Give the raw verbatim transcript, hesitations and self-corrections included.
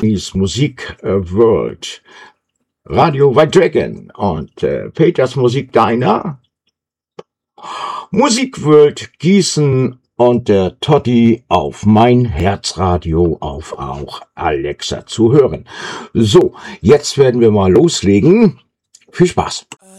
ist Musik äh, World, Radio White Dragon und äh, Peters Musik Diner, Musik World Gießen und der Totti auf mein Herzradio auf auch Alexa zu hören. So, jetzt werden wir mal loslegen. Viel Spaß!